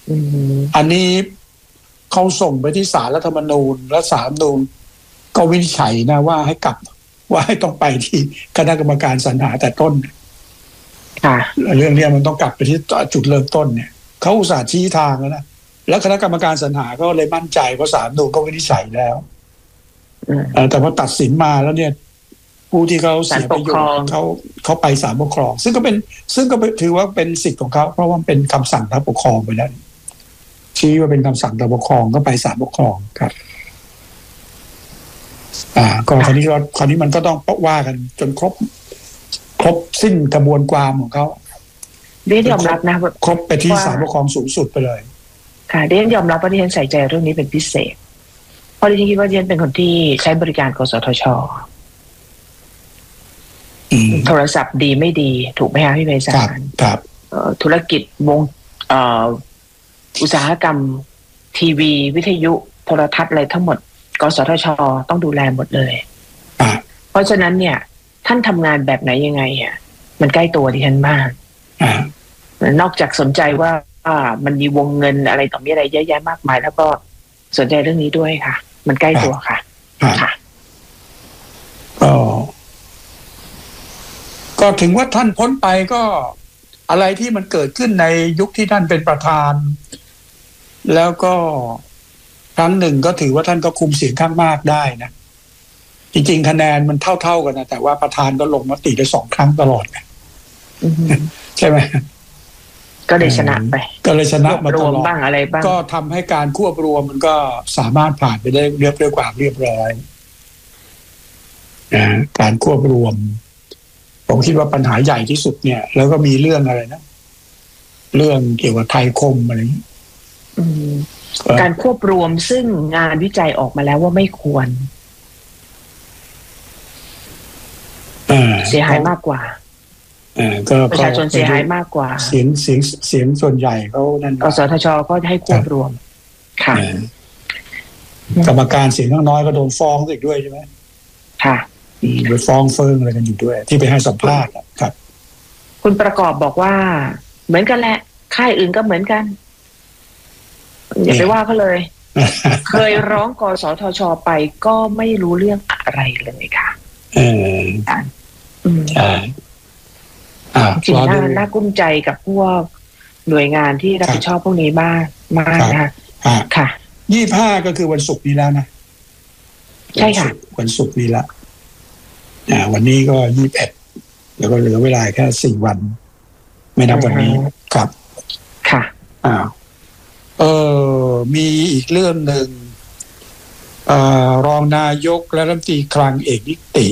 อันนี้เขาส่งไปที่ศาลรัฐธรรมนูญและศาลรัฐธรรมนูญก็วินิจฉัยนะว่าให้กลับว่าให้ต้องไปที่คณะกรรมการสรรหาแต่ต้นเรื่องนี้มันต้องกลับไปที่จุดเริ่มต้นเนี่ยเขาอุตส่าห์ชี้ทางแล้วคณะกรรมการสรรหาก็เลยมั่นใจเพราะศาลรัฐธรรมนูญก็วินิจฉัยแล้วแต่พอตัดสินมาแล้วเนี่ยผู้ที่เขาเสียประโยชน์เขาไปศาลปกครองซึ่งก็ถือว่าเป็นสิทธิ์ของเขาเพราะว่าเป็นคำสั่งทางปกครองไปแล้วชี้ว่าเป็นคำสั่งทางปกครองก็ไปศาลปกครองครับก็คราวนี้มันก็ต้องว่ากันจนครบสิ้นกระบวนความของเขาเรียนยอมรับนะครบไปที่ศาลปกครองสูงสุดไปเลยค่ะเรียนยอมรับว่าดิฉันใส่ใจเรื่องนี้เป็นพิเศษเพราะดิฉันคิดว่าดิฉันเป็นคนที่ใช้บริการกสทช.โทรศัพท์ดีไม่ดีถูกไหมคะพี่ไพศาลครับธุรกิจวงอุตสาหกรรมทีวีวิทยุโทรทัศน์อะไรทั้งหมดกสทช.ต้องดูแลหมดเลยเพราะฉะนั้นเนี่ยท่านทำงานแบบไหนยังไงมันใกล้ตัวดิฉันมากนอกจากสนใจว่ามันมีวงเงินอะไรต่อมีอะไรเยอะแยะมากมายแล้วก็สนใจเรื่องนี้ด้วยค่ะมันใกล้ตัวค่ะค่ะก็ถึงว่าท่านพ้นไปก็อะไรที่มันเกิดขึ้นในยุคที่ท่านเป็นประธานแล้วก็ครั้งหนึ่งก็ถือว่าท่านก็คุมเสียงข้างมากได้นะจริงๆคะแนนมันเท่ากันนะแต่ว่าประธานก็ลงมติได้2 ครั้งตลอดนะใช่ไหมก็เลยชนะไปก็เลยชนะมาตลอดบ้างอะไรบ้างก็ทำให้การควบรวมมันก็สามารถผ่านไปได้ด้วยความเรียบร้อยการควบรวมผมคิดว่าปัญหาใหญ่ที่สุดเนี่ยแล้วก็มีเรื่องอะไรนะเรื่องเกี่ยวกับไทยคมอะไรอย่างนี้การควบรวมซึ่งงานวิจัยออกมาแล้วว่าไม่ควรเสียหายมากกว่าประชาชนเสียหายมากกว่าเสียงส่วนใหญ่เขานั่นกสทช.ก็ให้ควบรวมค่ะกรรมการเสียงข้างน้อยก็โดนฟ้องอีกด้วยใช่ไหมค่ะไปฟ้องเฟิงอะไรกันอยู่ด้วยที่ไปให้สัมภาษณ์ครับคุณประกอบบอกว่าเหมือนกันแหละค่ายอื่นก็เหมือนกันอย่าไปว่าเขาเลย เคยร้องกสทช.ไปก็ไม่รู้เรื่องอะไรเลยค่ะจริงน่ากุ้มใจกับพวกหน่วยงานที่รับผิดชอบพวกนี้มากนะคะค่ะ 25ก็คือวันศุกร์นี้แล้วนะใช่ค่ะวันศุกร์นี้ละวันนี้ก็21แล้วก็เหลือเวลาแค่4 วันไม่นับวันนี้ครับค่ะมีอีกเรื่องหนึ่งรองนายกและรัฐมนตรีคลังเอกนิติ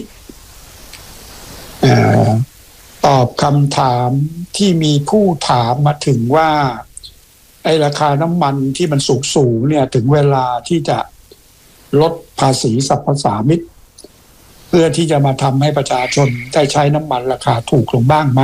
ตอบคำถามที่มีผู้ถามมาถึงว่าไอ้ราคาน้ำมันที่มันสูงเนี่ยถึงเวลาที่จะลดภาษีสรรพสามิตเพื่อที่จะมาทำให้ประชาชนได้ใช้น้ำมันราคาถูกลงบ้างไหม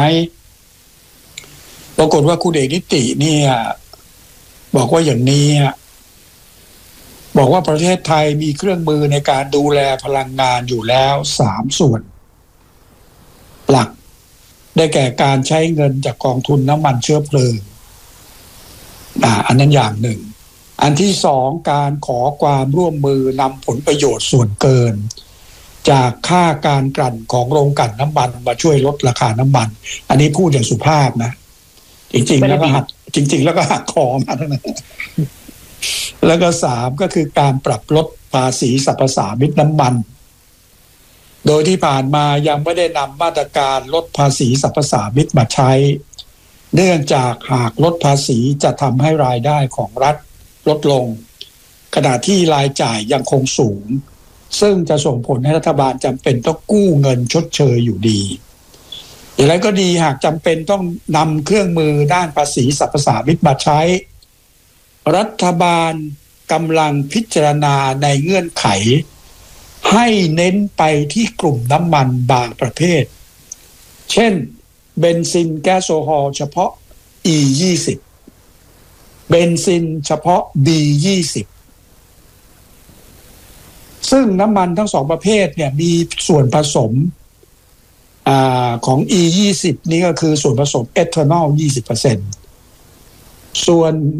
ปรากฏว่าคุณเอกนิติเนี่ยบอกว่าอย่างนี้บอกว่าประเทศไทยมีเครื่องมือในการดูแลพลังงานอยู่แล้ว3 ส่วนหลักได้แก่การใช้เงินจากกองทุนน้ำมันเชื้อเพลิงอันนั้นอย่างหนึ่งอันที่2การขอความร่วมมือนำผลประโยชน์ส่วนเกินจากค่าการกลั่นของโรงกลั่นน้ำมันมาช่วยลดราคาน้ำมันอันนี้พูดอย่างสุภาพนะจริงๆแล้วก็หักคอมาทั้งนั้นแล้วก็3ก็คือการปรับลดภาษีสรรพสามิตน้ำมันโดยที่ผ่านมายังไม่ได้นำมาตรการลดภาษีสรรพสามิตมาใช้เนื่องจากหากลดภาษีจะทำให้รายได้ของรัฐลดลงขณะที่รายจ่ายยังคงสูงซึ่งจะส่งผลให้รัฐบาลจำเป็นต้องกู้เงินชดเชยอยู่ดีอย่างไรก็ดีหากจำเป็นต้องนำเครื่องมือด้านภาษีสรรพสามิตมาใช้รัฐบาลกำลังพิจารณาในเงื่อนไขให้เน้นไปที่กลุ่มน้ำมันบางประเภทเช่นเบนซินแก๊สโซฮอล์เฉพาะ E20 เบนซินเฉพาะ B20 ซึ่งน้ำมันทั้ง2ประเภทเนี่ยมีส่วนผสมของ E20 นี่ก็คือส่วนผสมเอทานอล 20% ส่วน